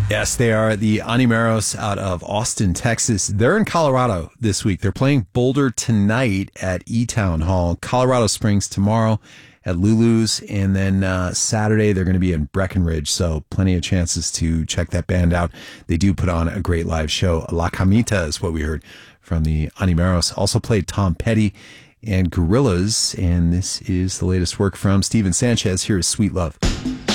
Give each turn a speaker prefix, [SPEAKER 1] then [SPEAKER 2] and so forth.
[SPEAKER 1] Yes, they are the Animeros out of Austin, Texas. They're in Colorado this week. They're playing Boulder tonight at E-Town Hall, Colorado Springs tomorrow at Lulu's, and then Saturday they're going to be in Breckenridge, so plenty of chances to check that band out. They do put on a great live show. La Camita is what we heard from the Animeros. Also played Tom Petty and Gorillaz, and this is the latest work from Steven Sanchez. Here is Sweet Love.